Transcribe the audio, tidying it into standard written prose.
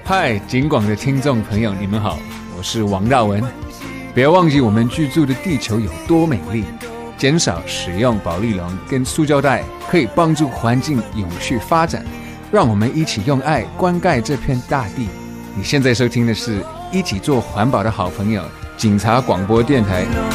嗨，警广的听众朋友，你们好，我是王大文。不要忘记我们居住的地球有多美丽，减少使用保丽龙跟塑胶袋，可以帮助环境永续发展。让我们一起用爱灌溉这片大地。你现在收听的是一起做环保的好朋友警察广播电台。